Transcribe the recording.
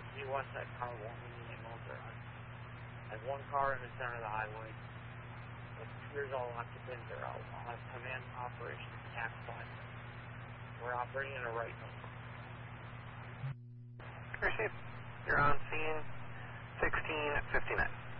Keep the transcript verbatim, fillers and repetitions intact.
Can you watch that car won't leave any longer? I have one car in the center of the highway. The computers all locked, the bins are out. I'll have command operation tax five. We're operating in a right lane. Received. You're on scene sixteen fifty-nine.